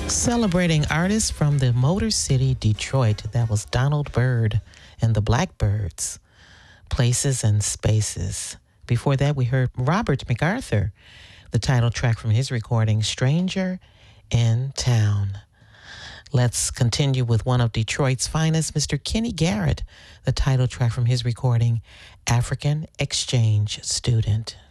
Celebrating artists from the Motor City, Detroit. That was Donald Byrd and the Blackbirds, Places and Spaces. Before that, we heard Robert MacArthur, the title track from his recording, Stranger in Town. Let's continue with one of Detroit's finest, Mr. Kenny Garrett, the title track from his recording, African Exchange Student.